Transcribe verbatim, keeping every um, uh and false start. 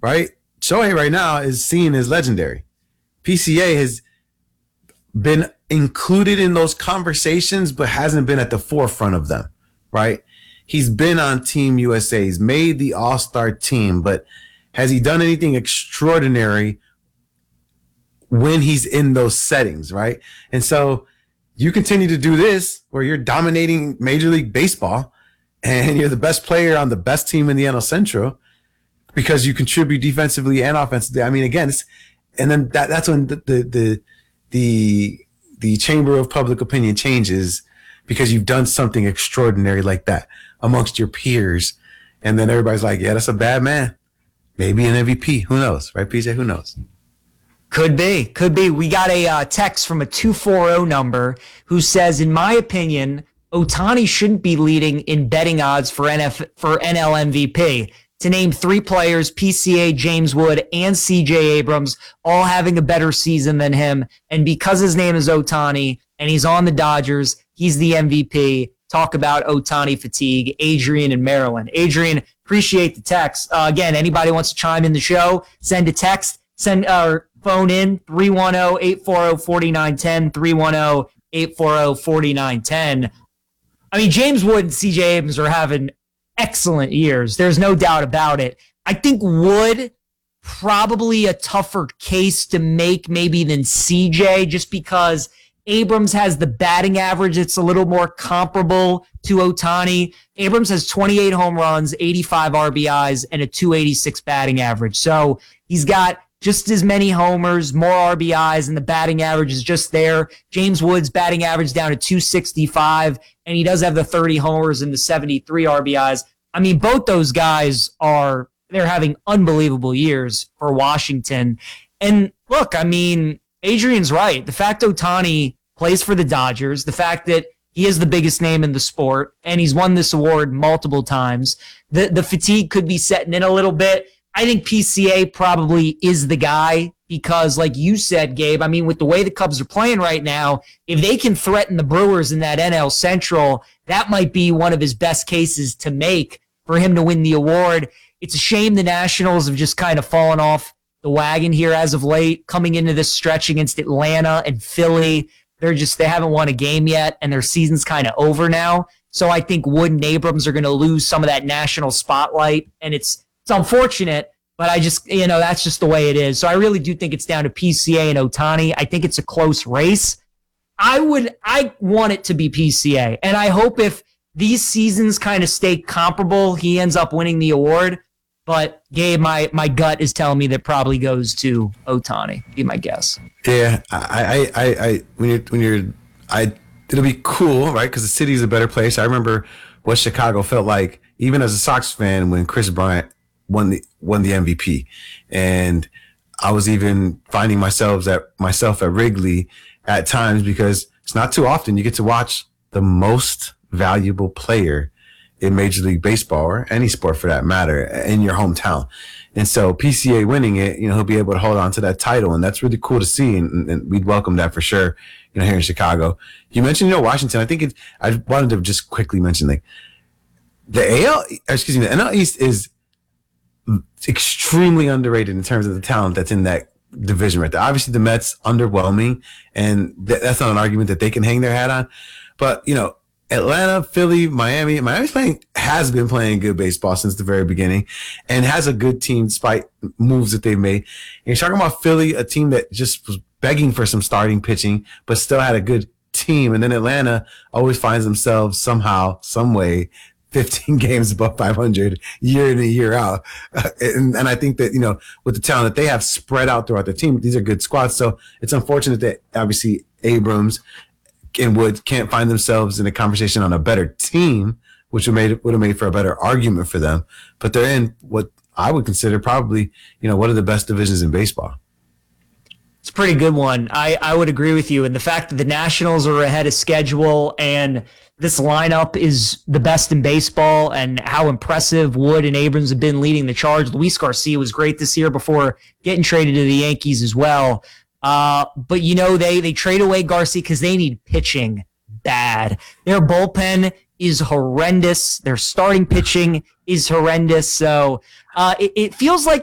right? Shohei right now is seen as legendary. P C A has been included in those conversations, but hasn't been at the forefront of them, right? He's been on Team U S A. He's made the all-star team, but has he done anything extraordinary when he's in those settings, right? And so you continue to do this where you're dominating Major League Baseball and you're the best player on the best team in the N L Central because you contribute defensively and offensively. I mean, again, it's, and then that, that's when the, the, the, the, the chamber of public opinion changes because you've done something extraordinary like that amongst your peers. And then everybody's like, yeah, that's a bad man. Maybe an M V P. Who knows? Right, P J? Who knows? Could be. Could be. We got a uh, text from a two four zero number who says, in my opinion, Ohtani shouldn't be leading in betting odds for N F for N L M V P. To name three players, P C A, James Wood, and C J Abrams, all having a better season than him. And because his name is Ohtani and he's on the Dodgers, he's the M V P. Talk about Ohtani fatigue. Adrian in Maryland. Adrian, appreciate the text. Uh, again, anybody wants to chime in the show, send a text. Send our uh, phone in, three one zero, eight four zero, four nine one zero, three one zero, eight four zero, four nine one zero. I mean, James Wood and C J Abrams are having excellent years. There's no doubt about it. I think Wood, probably a tougher case to make maybe than C J, just because Abrams has the batting average. It's a little more comparable to Ohtani. Abrams has twenty-eight home runs, eighty-five R B Is, and a two eighty-six batting average. So he's got just as many homers, more R B Is, and the batting average is just there. James Wood's batting average down to two sixty-five, and he does have the thirty homers and the seventy-three R B Is. I mean, both those guys are, they're having unbelievable years for Washington. And look, I mean, Adrian's right. The fact Ohtani plays for the Dodgers, the fact that he is the biggest name in the sport, and he's won this award multiple times, the, the fatigue could be setting in a little bit. I think P C A probably is the guy because, like you said, Gabe, I mean, with the way the Cubs are playing right now, if they can threaten the Brewers in that N L Central, that might be one of his best cases to make for him to win the award. It's a shame the Nationals have just kind of fallen off the wagon here as of late, coming into this stretch against Atlanta and Philly. They're just, they haven't won a game yet, and their season's kind of over now. So I think Wood and Abrams are going to lose some of that national spotlight, and it's It's unfortunate, but I just, you know, that's just the way it is. So I really do think it's down to P C A and Ohtani. I think it's a close race. I would, I want it to be P C A. And I hope if these seasons kind of stay comparable, he ends up winning the award. But Gabe, my, my gut is telling me that probably goes to Ohtani, be my guess. Yeah, I, I, I, I when you're, when you're, I, it'll be cool, right? Because the city's a better place. I remember what Chicago felt like, even as a Sox fan, when Chris Bryant won the won the M V P, and I was even finding myself at myself at Wrigley at times because it's not too often you get to watch the most valuable player in Major League Baseball or any sport for that matter in your hometown. And so P C A winning it, you know, he'll be able to hold on to that title, and that's really cool to see, and, and we'd welcome that for sure. You know, here in Chicago, you mentioned you know Washington. I think it. I wanted to just quickly mention like the A L, excuse me, the N L East is extremely underrated in terms of the talent that's in that division right there. Obviously, the Mets underwhelming, and th- that's not an argument that they can hang their hat on. But you know, Atlanta, Philly, Miami. Miami's playing has been playing good baseball since the very beginning, and has a good team despite moves that they've made. And you're talking about Philly, a team that just was begging for some starting pitching, but still had a good team. And then Atlanta always finds themselves somehow, some way, fifteen games above five hundred year in and year out. Uh, and, and I think that, you know, with the talent that they have spread out throughout the team, these are good squads. So it's unfortunate that obviously Abrams and Wood can't find themselves in a conversation on a better team, which would made would have made for a better argument for them. But they're in what I would consider probably, you know, one of the best divisions in baseball. It's a pretty good one. I, I would agree with you. And the fact that the Nationals are ahead of schedule and this lineup is the best in baseball, and how impressive Wood and Abrams have been leading the charge. Luis Garcia was great this year before getting traded to the Yankees as well. Uh, but, you know, they, they trade away Garcia because they need pitching bad. Their bullpen is horrendous. Their starting pitching is horrendous. So uh, it, it feels like